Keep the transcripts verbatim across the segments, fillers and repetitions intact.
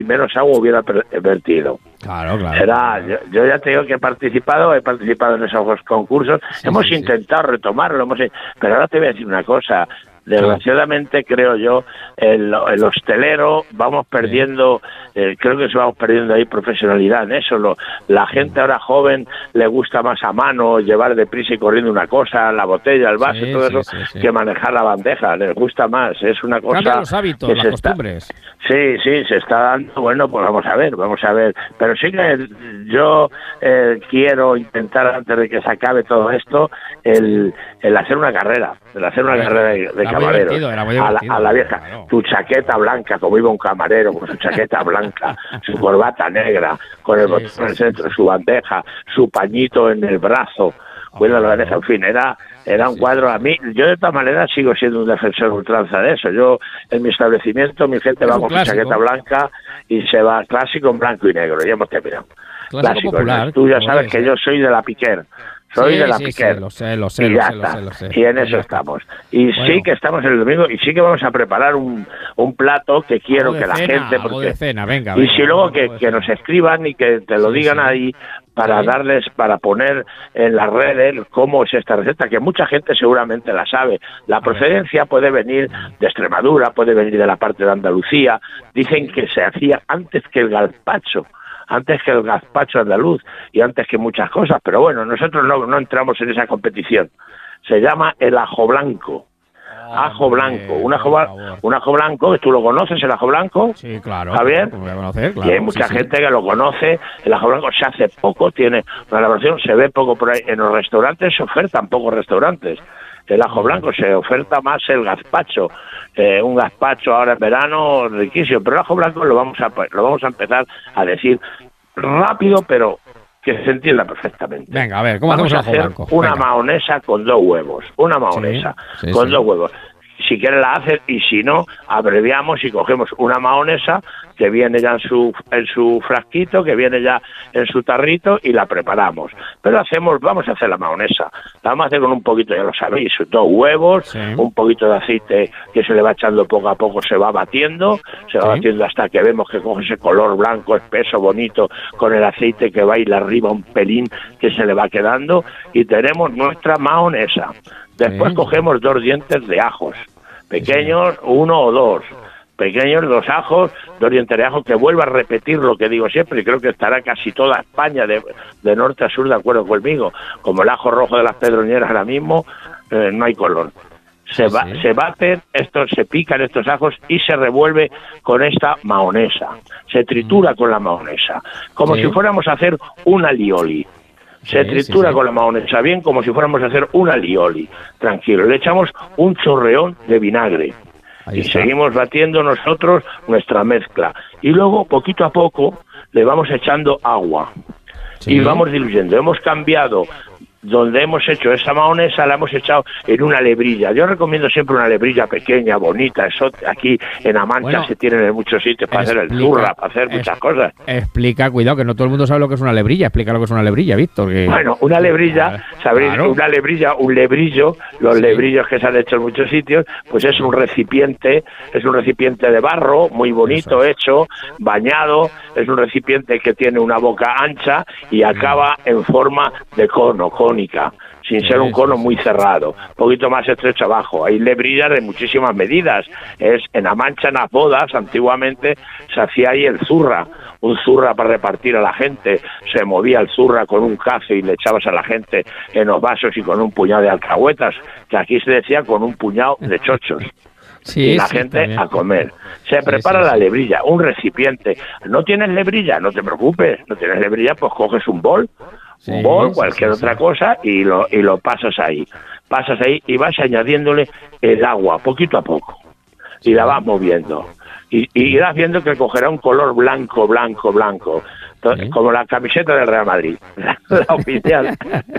menos agua hubiera vertido. Claro, claro. Será, yo, yo ya te digo que he participado, he participado en esos concursos, sí, hemos sí, intentado sí. retomarlo, hemos, pero ahora te voy a decir una cosa. Desgraciadamente, creo yo, el, el hostelero vamos perdiendo, eh, creo que se vamos perdiendo ahí profesionalidad en eso. Lo, la gente ahora joven le gusta más a mano llevar deprisa y corriendo una cosa, la botella, el vaso, sí, todo sí, eso, sí, sí. que manejar la bandeja. Les gusta más, es una cosa. Cambian los hábitos, que las se costumbres. Está, sí, sí, se está dando. Bueno, pues vamos a ver, vamos a ver. Pero sí que yo eh, quiero intentar, antes de que se acabe todo esto, el, el hacer una carrera, el hacer una carrera de, de camarero. A la, a la vieja, claro. Tu chaqueta blanca, como iba un camarero, con su chaqueta blanca, su corbata negra, con el sí, botón sí, en el centro, sí. su bandeja, su pañito en el brazo, cuida la bandeja, en fin, era, era un cuadro. A mí, yo de todas maneras sigo siendo un defensor ultranza de eso. Yo, en mi establecimiento, mi gente va con su chaqueta blanca y se va clásico en blanco y negro, ya hemos terminado. Clásico, clásico popular. ¿No? Tú ya sabes que yo soy de la Piquer. Soy sí, de la sí, Piquer. Sí, lo sé, lo sé, y lo ya sé, está. Lo sé, lo sé. Y en eso estamos. Y bueno. sí que estamos el domingo y sí que vamos a preparar un, un plato que quiero que la cena, gente... Porque, de cena, venga, y venga, si luego que, que nos escriban y que te lo sí, digan sí. ahí para sí. darles, para poner en las redes cómo es esta receta, que mucha gente seguramente la sabe. La procedencia puede venir de Extremadura, puede venir de la parte de Andalucía. Dicen que se hacía antes que el gazpacho. antes que el gazpacho andaluz y antes que muchas cosas, pero bueno, nosotros no, no entramos en esa competición. Se llama el ajo blanco. Ajo blanco, un ajo, un ajo blanco, ¿tú lo conoces, el ajo blanco? Sí, claro. ¿Javier? Conocer, claro, y hay mucha sí, gente sí. que lo conoce. El ajo blanco se hace poco, tiene una elaboración, se ve poco por ahí. En los restaurantes se ofertan pocos restaurantes. El ajo blanco se oferta más el gazpacho, eh, un gazpacho ahora en verano riquísimo, pero el ajo blanco lo vamos a lo vamos a empezar a decir rápido, pero que se entienda perfectamente. Venga, a ver, ¿cómo vamos hacemos a el hacer ajo blanco? Una Venga. mahonesa con dos huevos, una mahonesa sí, sí, con sí. dos huevos. Si quieres la haces y si no, abreviamos y cogemos una mahonesa que viene ya en su en su frasquito, que viene ya en su tarrito y la preparamos. Pero hacemos, vamos a hacer la mahonesa. La vamos a hacer con un poquito, ya lo sabéis, dos huevos, sí. un poquito de aceite que se le va echando poco a poco, se va batiendo, se va sí. batiendo hasta que vemos que coge ese color blanco, espeso, bonito, con el aceite que va a ir arriba un pelín que se le va quedando y tenemos nuestra mahonesa. Después sí. cogemos dos dientes de ajos, pequeños, uno o dos, pequeños, dos ajos, dos dientes de ajo, que vuelva a repetir lo que digo siempre, y creo que estará casi toda España de, de norte a sur de acuerdo conmigo, como el ajo rojo de las Pedroñeras ahora mismo, eh, no hay color. Se, va, sí. se baten, estos, se pican estos ajos y se revuelve con esta mahonesa, se tritura mm. con la mahonesa, como sí. si fuéramos a hacer un alioli. Se sí, tritura sí, sí. con la mahonesa bien como si fuéramos a hacer un alioli. Tranquilo, le echamos un chorreón de vinagre. Ahí y está. Seguimos batiendo nosotros nuestra mezcla. Y luego, poquito a poco, le vamos echando agua. Sí. Y vamos diluyendo. Hemos cambiado... Donde hemos hecho esa mahonesa, la hemos echado en una lebrilla. Yo recomiendo siempre una lebrilla pequeña, bonita. Eso aquí en Amancha bueno, se tienen en muchos sitios para explica, hacer el zurra, para hacer muchas es, cosas. Explica, cuidado, que no todo el mundo sabe lo que es una lebrilla. Explica lo que es una lebrilla, Víctor. Que... Bueno, una lebrilla, claro, sabéis, claro. una lebrilla, un lebrillo, los sí. lebrillos que se han hecho en muchos sitios, pues es un recipiente, es un recipiente de barro, muy bonito, es. hecho, bañado, es un recipiente que tiene una boca ancha y acaba mm. en forma de cono, cono sin ser un cono muy cerrado, un poquito más estrecho abajo. Hay lebrillas de muchísimas medidas. Es en la Mancha, en las bodas, antiguamente se hacía ahí el zurra, un zurra para repartir a la gente. Se movía el zurra con un cazo y le echabas a la gente en los vasos y con un puñado de alcahuetas, que aquí se decía con un puñado de chochos. Sí, y la sí, gente también. A comer. Se prepara sí, sí, la sí. lebrilla, un recipiente. ¿No tienes lebrilla? No te preocupes. ¿No tienes lebrilla? Pues coges un bol, sí, un bol, cualquier sí, sí, otra sí. cosa, y lo, y lo pasas ahí. Pasas ahí y vas añadiéndole el agua, poquito a poco. Y la vas moviendo. Y, y irás viendo que cogerá un color blanco, blanco, blanco. Entonces, ¿sí? Como la camiseta del Real Madrid, la, la oficial.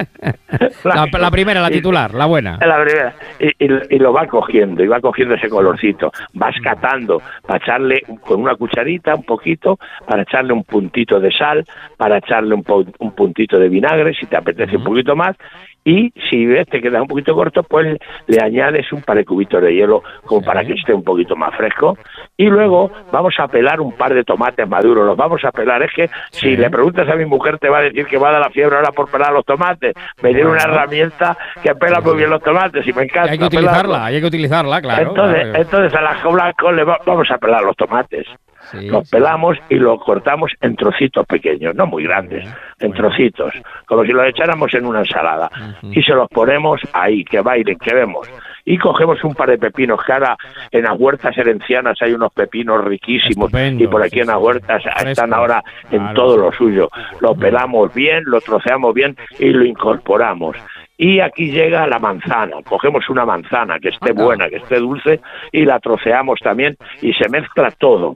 la, la primera, la titular, la buena. La primera. Y, y, y lo va cogiendo, y va cogiendo ese colorcito. Vas catando para echarle con una cucharita un poquito, para echarle un puntito de sal, para echarle un, un puntito de vinagre, si te apetece uh-huh. un poquito más, y si ves te queda un poquito corto, pues le añades un par de cubitos de hielo como sí. para que esté un poquito más fresco, y luego vamos a pelar un par de tomates maduros, los vamos a pelar. Es que sí. si le preguntas a mi mujer te va a decir que va a dar la fiebre ahora por pelar los tomates. Me dieron bueno. una herramienta que pela muy bien los tomates y me encanta. Y hay que utilizarla, hay que utilizarla, claro. Entonces, claro. entonces al ajo blanco le va, vamos a pelar los tomates. Sí, los pelamos sí. y los cortamos en trocitos pequeños, no muy grandes, bueno, en bueno. trocitos, como si los echáramos en una ensalada. Uh-huh. Y se los ponemos ahí, que bailen, que vemos. Y cogemos un par de pepinos, que ahora en las huertas herencianas hay unos pepinos riquísimos. Estupendo, y por aquí sí, en las huertas sí. están ahora en claro. todo lo suyo. Lo pelamos bien, lo troceamos bien y lo incorporamos. Y aquí llega la manzana, cogemos una manzana que esté buena, que esté dulce, y la troceamos también, y se mezcla todo.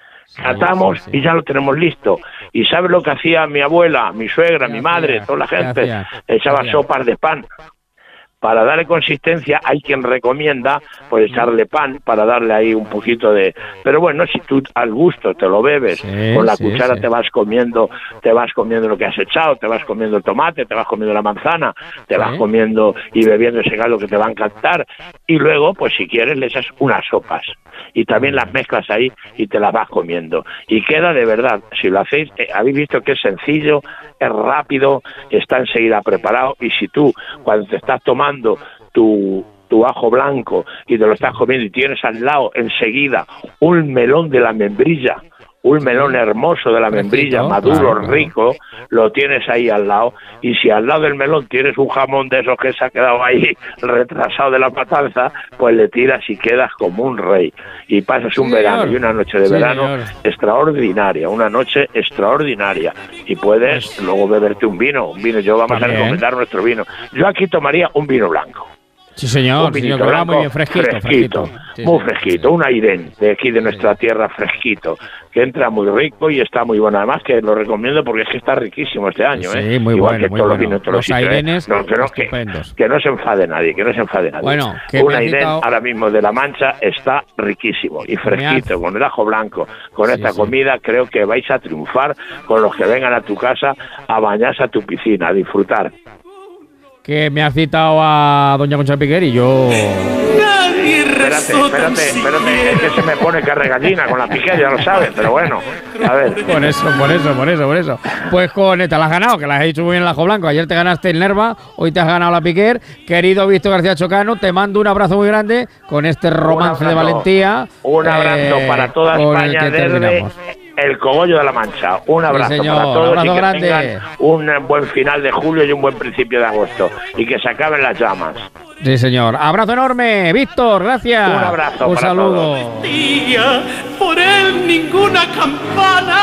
Catamos sí, sí, sí. y ya lo tenemos listo. ¿Y sabes lo que hacía mi abuela, mi suegra, mi madre, toda la gente? Echaba sopas de pan. Para darle consistencia, hay quien recomienda pues echarle pan para darle ahí un poquito de... Pero bueno, si tú al gusto te lo bebes, sí, con la sí, cuchara sí. te vas comiendo, te vas comiendo lo que has echado, te vas comiendo el tomate, te vas comiendo la manzana, te sí. vas comiendo y bebiendo ese caldo que te va a encantar, y luego, pues si quieres, le echas unas sopas. Y también las mezclas ahí y te las vas comiendo. Y queda de verdad, si lo hacéis, eh, habéis visto que es sencillo, es rápido, está enseguida preparado, y si tú, cuando te estás tomando tu, tu ajo blanco y te lo estás comiendo y tienes al lado enseguida un melón de la membrilla, un melón hermoso de la membrilla, maduro, claro, rico, claro. lo tienes ahí al lado, y si al lado del melón tienes un jamón de esos que se ha quedado ahí retrasado de la matanza, pues le tiras y quedas como un rey, y pasas un sí, verano señor. y una noche de sí, verano señor. extraordinaria, una noche extraordinaria, y puedes pues, luego beberte un vino, un vino, yo vamos también. a recomendar nuestro vino, yo aquí tomaría un vino blanco. Sí, señor, un vinito señor, blanco, muy bien, fresquito, fresquito, fresquito. Sí, muy sí, fresquito, sí. un airén de aquí de nuestra tierra fresquito, que entra muy rico y está muy bueno. Además que lo recomiendo porque es que está riquísimo este año, sí, ¿eh? muy Igual bueno, que muy todos bueno. los vinos, todos los los airenes, ¿eh? no, que, no, que, que no se enfade nadie, que no se enfade nadie. Bueno, un airén citado... ahora mismo de La Mancha está riquísimo y fresquito, con el ajo blanco, con sí, esta sí. comida, creo que vais a triunfar con los que vengan a tu casa a bañarse a tu piscina, a disfrutar. Que me ha citado a doña Concha Piquer y yo... Nadie espérate, espérate, espérate, es que se me pone carregallina con la Piquer, ya lo sabes, pero bueno, a ver. Por eso, por eso, por eso, por eso. Pues con esta la has ganado, que la has hecho muy bien el ajo blanco. Ayer te ganaste el Nerva, hoy te has ganado la Piquer. Querido Víctor García Chocano, te mando un abrazo muy grande con este romance de valentía. Un abrazo eh, para toda España desde el Cogollo de la Mancha. Un abrazo sí, para todos abrazo y que grande. tengan un buen final de julio y un buen principio de agosto y que se acaben las llamas. Sí, señor. Abrazo enorme, Víctor, gracias. Un abrazo. Un para saludo. Todos. Por él ninguna campana